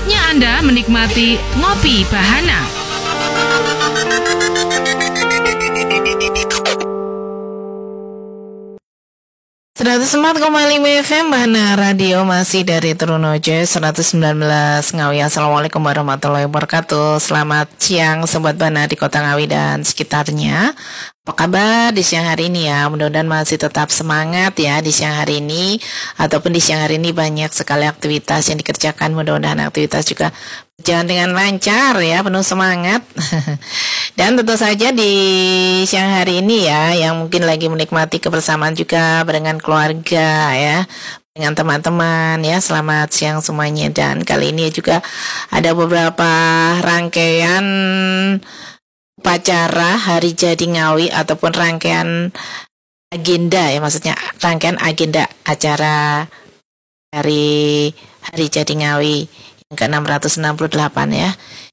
Saatnya Anda menikmati Ngopi Bahana. Semat 4,5 FM Bahana Radio masih dari Trunojo 119 Ngawi. Assalamualaikum warahmatullahi wabarakatuh. Selamat siang Sobat Bahana di Kota Ngawi dan sekitarnya. Apa kabar di siang hari ini ya? Mudah-mudahan masih tetap semangat ya di siang hari ini. Ataupun di siang hari ini banyak sekali aktivitas yang dikerjakan. Mudah-mudahan aktivitas juga berjalan dengan lancar ya, penuh semangat. Dan tentu saja di siang hari ini ya, yang mungkin lagi menikmati kebersamaan juga dengan keluarga ya, dengan teman-teman ya, selamat siang semuanya. Dan kali ini juga ada beberapa rangkaian upacara Hari Jadi Ngawi ataupun rangkaian agenda ya, maksudnya rangkaian agenda acara dari Hari Jadi Ngawi yang ke-668 ya.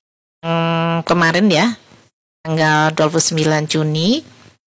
Kemarin ya, tanggal 29 Juni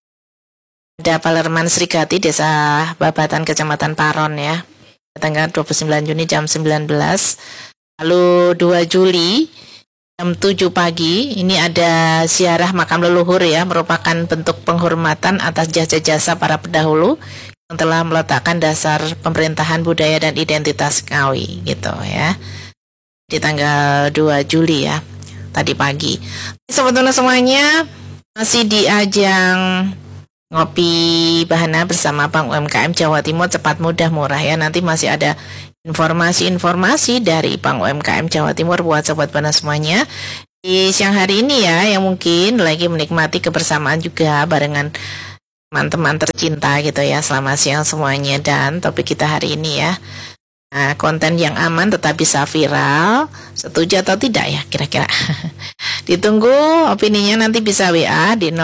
ada Palerman Srigati Desa Babatan Kecamatan Paron ya, tanggal 29 Juni jam 19. Lalu 2 Juli jam 7 pagi ini ada ziarah makam leluhur ya, merupakan bentuk penghormatan atas jasa-jasa para pendahulu yang telah meletakkan dasar pemerintahan budaya dan identitas Ngawi gitu ya, di tanggal 2 Juli ya, tadi pagi. Sebetulnya semuanya masih di ajang Ngopi Bahana bersama Bank UMKM Jawa Timur, cepat mudah murah ya. Nanti masih ada informasi-informasi dari Bank UMKM Jawa Timur buat Sobat Bahana semuanya di siang hari ini ya, yang mungkin lagi menikmati kebersamaan juga barengan teman-teman tercinta gitu ya. Selamat siang semuanya. Dan topik kita hari ini ya, nah, konten yang aman tetap bisa viral, setuju atau tidak ya kira-kira? Ditunggu opininya, nanti bisa WA di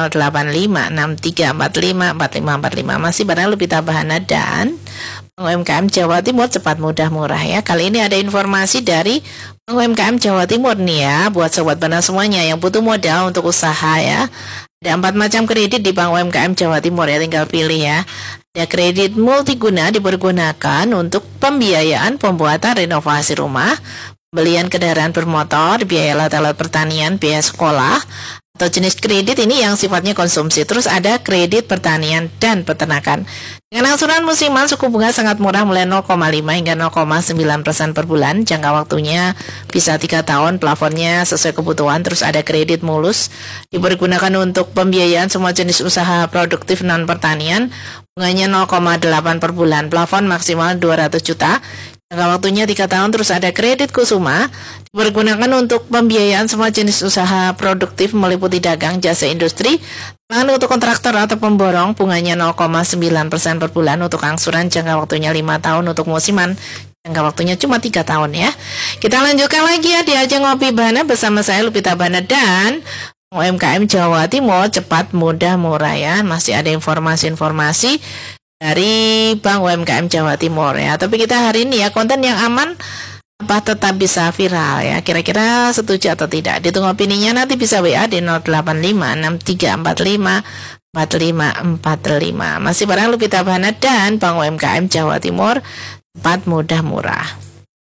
085634545545. Masih barang lebih Bahana dan UMKM Jawa Timur, cepat mudah murah ya. Kali ini ada informasi dari UMKM Jawa Timur nih ya, buat Sobat Bahana semuanya yang butuh modal untuk usaha ya. Ada 4 macam kredit di Bank UMKM Jawa Timur ya, tinggal pilih ya. Ada kredit multiguna dipergunakan untuk pembiayaan pembuatan renovasi rumah, pembelian kendaraan bermotor, biaya alat-alat pertanian, biaya sekolah, atau jenis kredit ini yang sifatnya konsumsi. Terus ada kredit pertanian dan peternakan. Dengan angsuran musiman suku bunga sangat murah mulai 0,5 hingga 0,9% per bulan. Jangka waktunya bisa 3 tahun, plafonnya sesuai kebutuhan. Terus ada kredit mulus dipergunakan untuk pembiayaan semua jenis usaha produktif non pertanian. Bunganya 0,8 per bulan, plafon maksimal 200 juta. Jangka waktunya 3 tahun. Terus ada kredit kusuma dipergunakan untuk pembiayaan semua jenis usaha produktif meliputi dagang, jasa industri, lahan untuk kontraktor atau pemborong. Bunganya 0,9% per bulan untuk angsuran, jangka waktunya 5 tahun. Untuk musiman jangka waktunya cuma 3 tahun ya. Kita lanjutkan lagi ya di ajang Ngopi Bahana bersama saya Lupita Bahana dan UMKM Jawa Timur, cepat mudah murah ya. Masih ada informasi-informasi dari Bank UMKM Jawa Timur ya. Tapi kita hari ini ya, konten yang aman apa tetap bisa viral ya, kira-kira setuju atau tidak? Ditunggu opininya, nanti bisa WA di 085634545545. Masih bareng Lupita Bahana dan Bank UMKM Jawa Timur, cepat mudah murah.